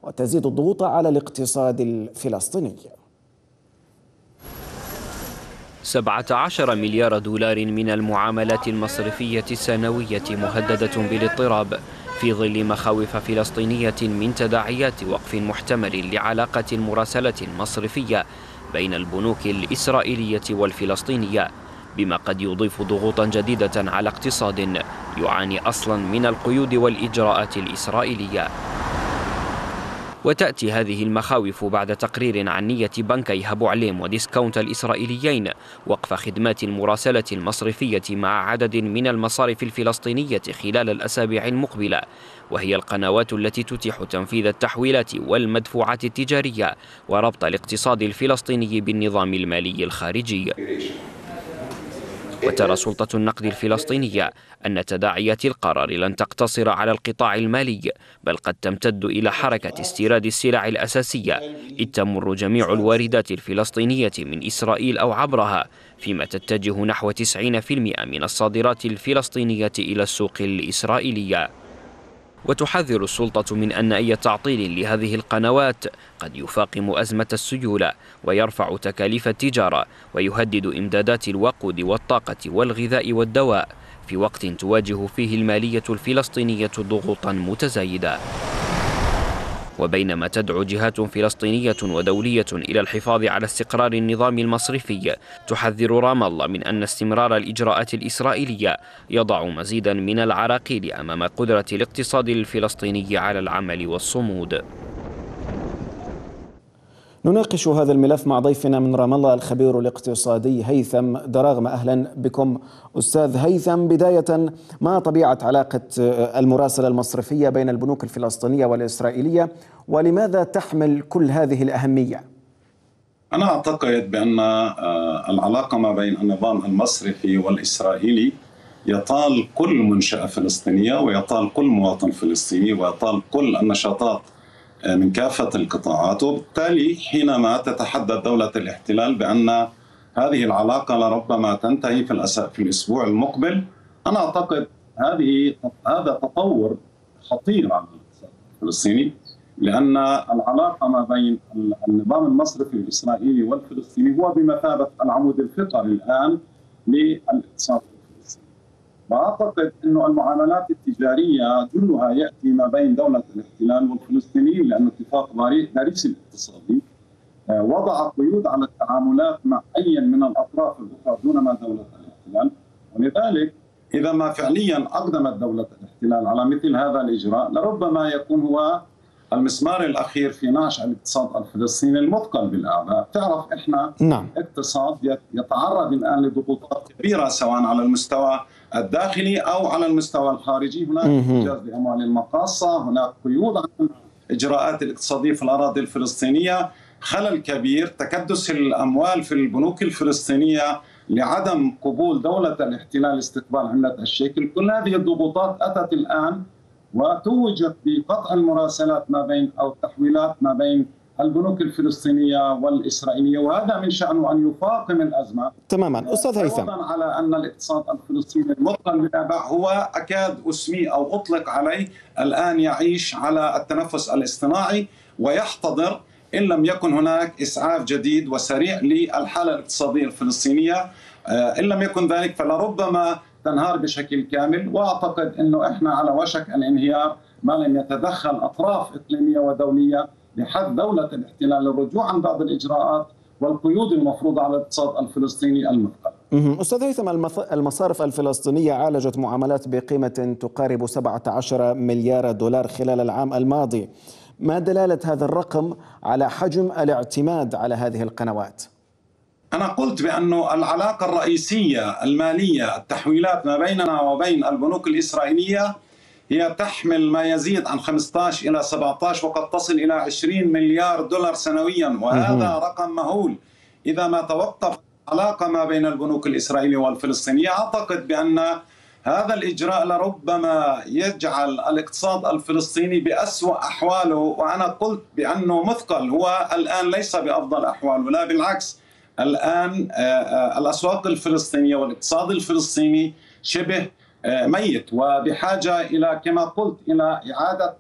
وتزيد الضغوط على الاقتصاد الفلسطيني. 17 مليار دولار من المعاملات المصرفية السنوية مهددة بالاضطراب في ظل مخاوف فلسطينية من تداعيات وقف محتمل لعلاقة المراسلة المصرفية بين البنوك الإسرائيلية والفلسطينية، بما قد يضيف ضغوطا جديدة على اقتصاد يعاني أصلا من القيود والإجراءات الإسرائيلية. وتأتي هذه المخاوف بعد تقرير عن نية بنكي أبو عليم وديسكاونت الإسرائيليين وقف خدمات المراسلة المصرفية مع عدد من المصارف الفلسطينية خلال الأسابيع المقبلة، وهي القنوات التي تتيح تنفيذ التحويلات والمدفوعات التجارية وربط الاقتصاد الفلسطيني بالنظام المالي الخارجي. وترى سلطة النقد الفلسطينية أن تداعيات القرار لن تقتصر على القطاع المالي، بل قد تمتد إلى حركة استيراد السلع الأساسية، إذ تمر جميع الواردات الفلسطينية من إسرائيل أو عبرها، فيما تتجه نحو 90% من الصادرات الفلسطينية إلى السوق الإسرائيلية. وتحذر السلطة من أن أي تعطيل لهذه القنوات قد يفاقم أزمة السيولة ويرفع تكاليف التجارة ويهدد إمدادات الوقود والطاقة والغذاء والدواء، في وقت تواجه فيه المالية الفلسطينية ضغوطا متزايدة. وبينما تدعو جهات فلسطينية ودولية إلى الحفاظ على استقرار النظام المصرفي، تحذر رام الله من أن استمرار الإجراءات الإسرائيلية يضع مزيدا من العراقيل أمام قدرة الاقتصاد الفلسطيني على العمل والصمود. نناقش هذا الملف مع ضيفنا من رام الله الخبير الاقتصادي هيثم دراغمة. أهلا بكم أستاذ هيثم. بداية، ما طبيعة علاقة المراسلة المصرفية بين البنوك الفلسطينية والإسرائيلية، ولماذا تحمل كل هذه الأهمية؟ أنا أعتقد بأن العلاقة ما بين النظام المصرفي والإسرائيلي يطال كل منشأة فلسطينية ويطال كل مواطن فلسطيني ويطال كل النشاطات من كافة القطاعات، وبالتالي حينما تتحدث دولة الاحتلال بأن هذه العلاقة لربما تنتهي في الأسبوع المقبل، أنا أعتقد هذا تطور خطير على الاقتصاد الفلسطيني، لأن العلاقة ما بين النظام المصرفي الإسرائيلي والفلسطيني هو بمثابة العمود الفقري الآن للاقتصاد الفلسطيني. وأعتقد أن المعاملات التجارية جلها يأتي ما بين دولة الاحتلال والفلسطينيين، لأن اتفاق باريس الاقتصادي وضع قيود على التعاملات مع أي من الأطراف الأخرى دون ما دولة الاحتلال، ولذلك إذا ما فعليا أقدمت دولة الاحتلال على مثل هذا الإجراء لربما يكون هو المسمار الأخير في نعش الاقتصاد الفلسطيني المثقل بالأعباء. تعرف إحنا اقتصاد يتعرض الآن لضغوطات كبيرة سواء على المستوى الداخلي أو على المستوى الخارجي. هناك إنجاز لأموال المقاصة، هناك قيود على الإجراءات الاقتصادية في الأراضي الفلسطينية، خلل كبير، تكدس الأموال في البنوك الفلسطينية لعدم قبول دولة الاحتلال استقبال عملة الشيكل. كل هذه الضغوطات أتت الآن وتوجت بقطع المراسلات ما بين أو التحويلات ما بين البنوك الفلسطينية والإسرائيلية، وهذا من شأنه أن يفاقم الأزمة تماما. أستاذ هيثم، على أن الاقتصاد الفلسطيني المثقل بالأعباء هو أكاد أسميه أو أطلق عليه الآن يعيش على التنفس الاصطناعي ويحتضر إن لم يكن هناك إسعاف جديد وسريع للحالة الاقتصادية الفلسطينية. إن لم يكن ذلك فلربما تنهار بشكل كامل، وأعتقد أنه إحنا على وشك الانهيار ما لم يتدخل أطراف إقليمية ودولية بحث دولة الاحتلال للرجوع عن بعض الإجراءات والقيود المفروضة على الاقتصاد الفلسطيني المثقل. أستاذ هيثم، المصارف الفلسطينية عالجت معاملات بقيمة تقارب 17 مليار دولار خلال العام الماضي. ما دلالة هذا الرقم على حجم الاعتماد على هذه القنوات؟ أنا قلت بأن العلاقة الرئيسية المالية، التحويلات ما بيننا وبين البنوك الإسرائيلية هي تحمل ما يزيد عن 15 إلى 17 وقد تصل إلى 20 مليار دولار سنويا، وهذا رقم مهول. إذا ما توقف العلاقة ما بين البنوك الإسرائيلية والفلسطينية، أعتقد بأن هذا الإجراء لربما يجعل الاقتصاد الفلسطيني بأسوأ أحواله، وأنا قلت بأنه مثقل. هو الآن ليس بأفضل أحواله، لا بالعكس. الآن الأسواق الفلسطينية والاقتصاد الفلسطيني شبه ميت وبحاجة إلى كما قلت إلى إعادة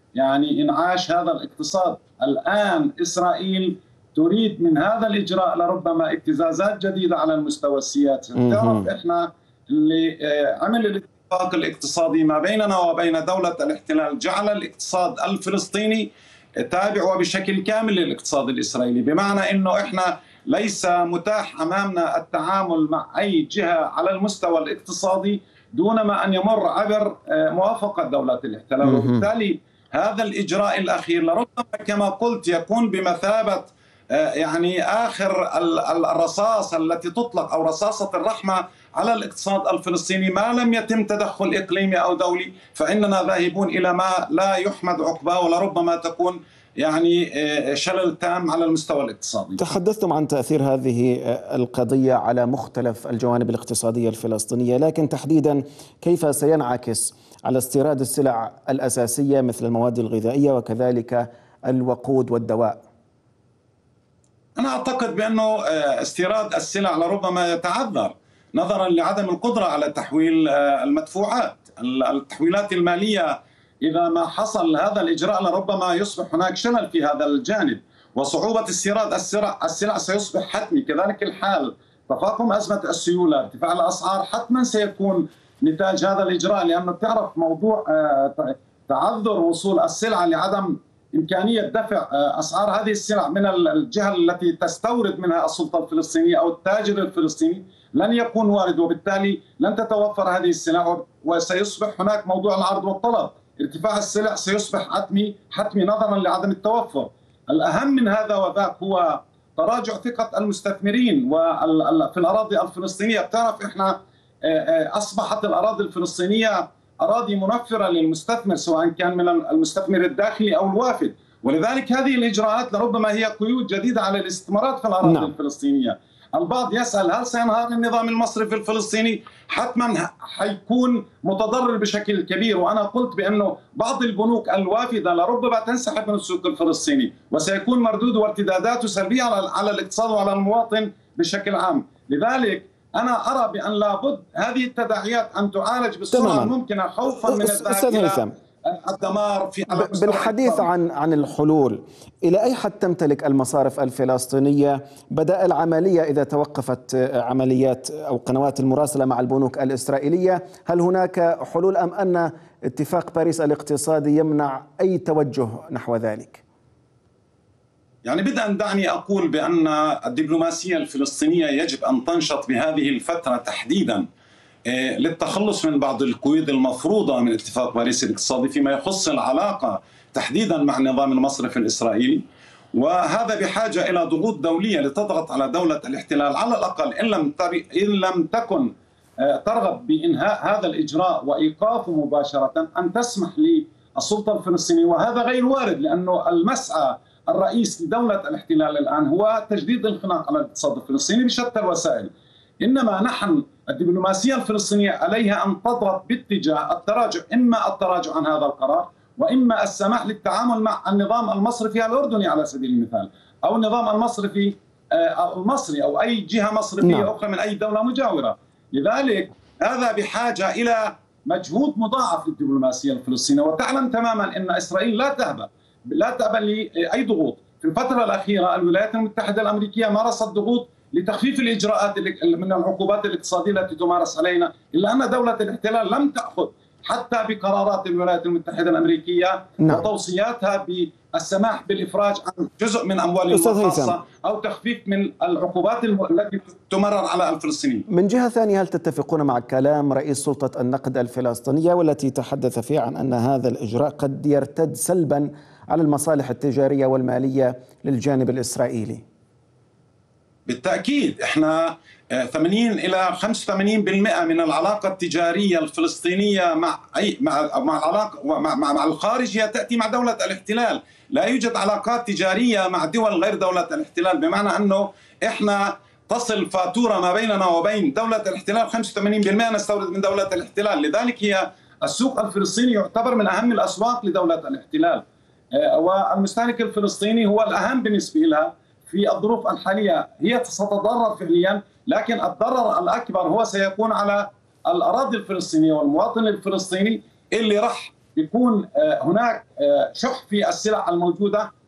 يعني انعاش هذا الاقتصاد. الآن إسرائيل تريد من هذا الإجراء لربما ابتزازات جديدة على المستوى السياسي. تعرف إحنا اللي عمل الاتفاق الاقتصادي ما بيننا وبين دولة الاحتلال جعل الاقتصاد الفلسطيني تابع بشكل كامل للاقتصاد الإسرائيلي، بمعنى أنه إحنا ليس متاح أمامنا التعامل مع أي جهة على المستوى الاقتصادي دون ما أن يمر عبر موافقة دولة الاحتلال. وبالتالي هذا الإجراء الأخير لربما كما قلت يكون بمثابة يعني آخر الرصاص التي تطلق أو رصاصة الرحمة على الاقتصاد الفلسطيني. ما لم يتم تدخل إقليمي أو دولي فإننا ذاهبون إلى ما لا يحمد عقباه، ولربما تكون يعني شلل تام على المستوى الاقتصادي. تحدثتم عن تأثير هذه القضية على مختلف الجوانب الاقتصادية الفلسطينية، لكن تحديدا كيف سينعكس على استيراد السلع الأساسية مثل المواد الغذائية وكذلك الوقود والدواء؟ أنا أعتقد بأنه استيراد السلع لربما يتعذر نظرا لعدم القدرة على تحويل المدفوعات، التحويلات المالية. إذا ما حصل هذا الإجراء لربما يصبح هناك شلل في هذا الجانب، وصعوبة استيراد السلع سيصبح حتمي. كذلك الحال تفاقم أزمة السيولة، ارتفاع الأسعار حتما سيكون نتاج هذا الإجراء، لأنه تعرف موضوع تعذر وصول السلعة لعدم إمكانية دفع أسعار هذه السلع من الجهة التي تستورد منها السلطة الفلسطينية أو التاجر الفلسطيني لن يكون وارد، وبالتالي لن تتوفر هذه السلع، وسيصبح هناك موضوع العرض والطلب. ارتفاع السلع سيصبح حتمي نظرا لعدم التوفر. الأهم من هذا وذاك هو تراجع ثقة المستثمرين في الأراضي الفلسطينية. بتعرف إحنا أصبحت الأراضي الفلسطينية أراضي منفرة للمستثمر، سواء كان من المستثمر الداخلي أو الوافد، ولذلك هذه الإجراءات لربما هي قيود جديدة على الاستثمارات في الأراضي الفلسطينية. البعض يسأل هل سينهار النظام المصرفي الفلسطيني؟ حتما حيكون متضرر بشكل كبير، وأنا قلت بأنه بعض البنوك الوافدة لربما تنسحب من السوق الفلسطيني، وسيكون مردود وارتداداته سلبية على الاقتصاد وعلى المواطن بشكل عام. لذلك أنا أرى بأن لابد هذه التداعيات أن تعالج بالسرعة الممكنة، خوفا من الذهاب إلى الدمار في بالحديث عن الحلول. إلى أي حد تمتلك المصارف الفلسطينية بدائل عملية إذا توقفت عمليات أو قنوات المراسلة مع البنوك الإسرائيلية؟ هل هناك حلول أم أن اتفاق باريس الاقتصادي يمنع أي توجه نحو ذلك؟ يعني بدءا دعني أقول بأن الدبلوماسية الفلسطينية يجب أن تنشط بهذه الفترة تحديدا للتخلص من بعض القيود المفروضة من اتفاق باريس الاقتصادي فيما يخص العلاقة تحديدا مع النظام المصرفي الإسرائيلي، وهذا بحاجة إلى ضغوط دولية لتضغط على دولة الاحتلال على الأقل إن لم تكن ترغب بإنهاء هذا الإجراء وإيقافه مباشرة، أن تسمح للسلطة الفلسطينية. وهذا غير وارد، لأنه المسعى الرئيس لدولة الاحتلال الآن هو تجديد الخناق على الاقتصاد الفلسطيني بشتى الوسائل. إنما نحن الدبلوماسية الفلسطينية عليها أن تضغط باتجاه التراجع، إما التراجع عن هذا القرار وإما السماح للتعامل مع النظام المصرفي الأردني على سبيل المثال، أو النظام المصرفي المصري أو أي جهة مصرفية أخرى من أي دولة مجاورة. لذلك هذا بحاجة إلى مجهود مضاعف للدبلوماسية الفلسطينية، وتعلم تماما أن إسرائيل لا تأبى لأي ضغوط. في الفترة الأخيرة الولايات المتحدة الأمريكية مارست ضغوط لتخفيف الإجراءات من العقوبات الاقتصادية التي تمارس علينا، إلا أن دولة الاحتلال لم تأخذ حتى بقرارات الولايات المتحدة الأمريكية وتوصياتها بالسماح بالإفراج عن جزء من أموالهم الخاصة أو تخفيف من العقوبات التي تمرر على الفلسطينيين. من جهة ثانية، هل تتفقون مع كلام رئيس سلطة النقد الفلسطينية والتي تحدث فيها عن أن هذا الإجراء قد يرتد سلبا على المصالح التجارية والمالية للجانب الإسرائيلي؟ بالتأكيد احنا 80 إلى 85% من العلاقة التجارية الفلسطينية مع الخارج هي تأتي مع دولة الاحتلال. لا يوجد علاقات تجارية مع دول غير دولة الاحتلال، بمعنى أنه احنا تصل فاتورة ما بيننا وبين دولة الاحتلال 85% نستورد من دولة الاحتلال. لذلك هي السوق الفلسطيني يعتبر من أهم الأسواق لدولة الاحتلال، والمستهلك الفلسطيني هو الأهم بالنسبة لها في الظروف الحالية. هي ستتضرر فعليا، لكن الضرر الأكبر هو سيكون على الأراضي الفلسطينية والمواطن الفلسطيني اللي راح بيكون هناك شح في السلع الموجودة